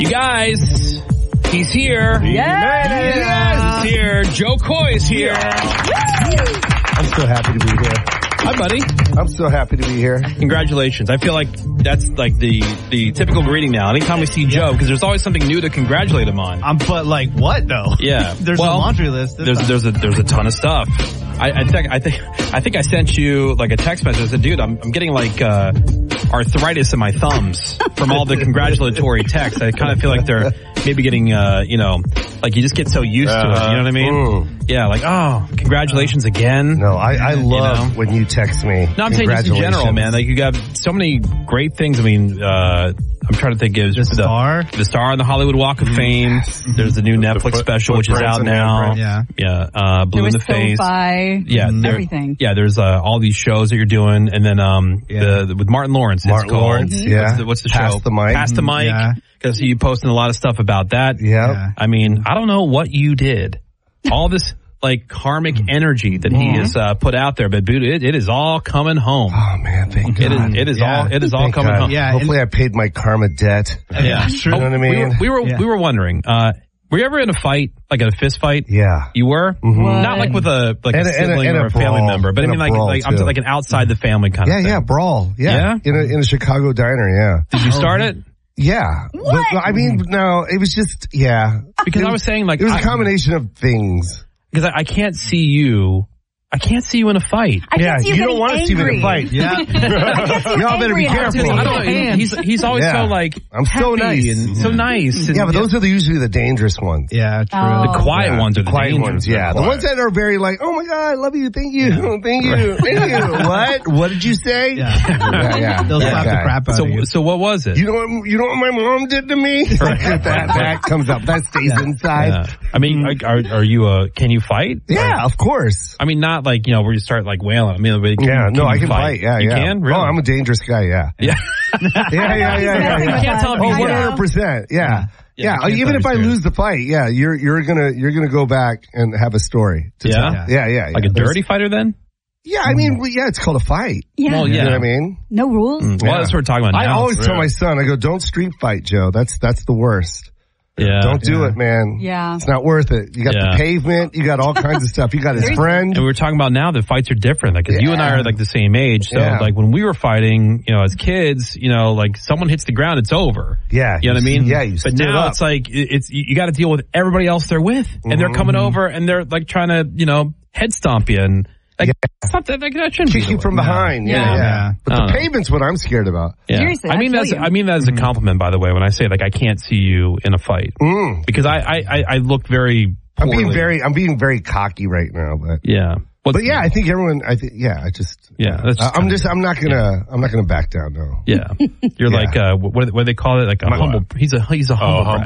You guys, he's here. Yes, he's here. Joe Coy is here. I'm so happy to be here. Hi, buddy. I'm so happy to be here. Congratulations. I feel like that's like the typical greeting now. Anytime we see Joe, because there's always something new to congratulate him on. But like what though? Yeah. There's a laundry list. There's a ton of stuff. I think I sent you like a text message. I said, dude, I'm getting like arthritis in my thumbs from all the congratulatory texts. I kind of feel like they're maybe getting like you just get so used to it. You know what I mean? Yeah, like, oh, congratulations again. No, I love when you text me. No, I'm saying just in general, man. Like you got so many great things. I mean, I'm trying to think of the Star on the Hollywood Walk of Fame. Yes. There's the new Netflix special, which is out now. Yeah. Blue in the Face. Everything. Yeah, there's all these shows that you're doing, and then with Martin Lawrence. Martin Lawrence. Yeah. What's the show? Pass the Mic. Pass the Mic. Yeah. Because you posting a lot of stuff about that. Yeah. I mean, I don't know what you did. All this like karmic energy that he has put out there, but dude, it is all coming home. Oh man, thank God. It is all coming home. Yeah. Hopefully I paid my karma debt. Yeah. Sure. You know what I mean? We were wondering, were you ever in a fight, like in a fist fight? Yeah. You were? Mm-hmm. Not like with a sibling or a family member, but I mean like I'm like an outside the family kind of thing. Yeah, brawl. Yeah. In a Chicago diner, yeah. Did you start it? Yeah. What? But, I mean, no, it was just, Because I was saying like... It was a combination of things. Because I can't see you... I can't see you in a fight. You don't want to see me in a fight. Yeah. Y'all better be careful. I don't know. He's always so like I'm so nice and so nice. And, but those are usually the dangerous ones. Yeah, true. The quiet ones are the quiet dangerous ones. Yeah, the ones that are very like, oh my God, I love you, thank you, thank you, thank you. What did you say? Yeah. They'll slap the crap out of you. So what was it? You know what my mom did to me? that comes up. That stays inside. Yeah. I mean, are you can you fight? Yeah, of course. I mean, not like where you start like wailing. I mean, I can fight. Yeah, you can. Really? Oh, I'm a dangerous guy. Yeah. Yeah. You can't tell me. 100%. Yeah. Even if I lose the fight, you're gonna go back and have a story to tell. Yeah. Like a dirty fighter then? Yeah, I mean, it's called a fight. Yeah. Well, You know what I mean? No rules. Well, that's what we're talking about now. I always tell my son, I go, don't street fight, Joe. That's the worst. Yeah. Don't do it, man. Yeah. It's not worth it. You got the pavement. You got all kinds of stuff. You got his friend. And we were talking about now that fights are different. Like, cause you and I are like the same age. So like when we were fighting, as kids, like someone hits the ground, it's over. Yeah. You know what I mean? Yeah. But now it's like, you got to deal with everybody else they're with. And they're coming over and they're like trying to, head stomp you and that shouldn't kick you from behind. Yeah. But the pavement's what I'm scared about. Yeah. Seriously, I mean that as a compliment, by the way, when I say like I can't see you in a fight. Because I look very poorly. I'm being very cocky right now, but But I think everyone. I'm not gonna back down. No. Yeah. You're like what do they call it? Like a humble. He's a humble.